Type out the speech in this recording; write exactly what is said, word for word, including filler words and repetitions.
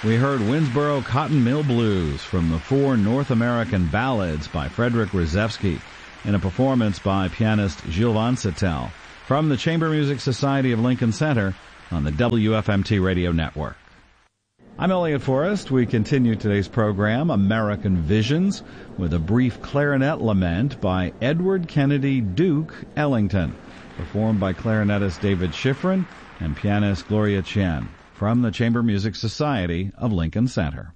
We heard Winsboro Cotton Mill Blues from the Four North American Ballads by Frederick Rzewski in a performance by pianist Gilles Vancetel from the Chamber Music Society of Lincoln Center on the W F M T Radio Network. I'm Elliot Forrest. We continue today's program, American Visions, with a brief clarinet lament by Edward Kennedy Duke Ellington, performed by clarinetist David Schifrin and pianist Gloria Chen from the Chamber Music Society of Lincoln Center.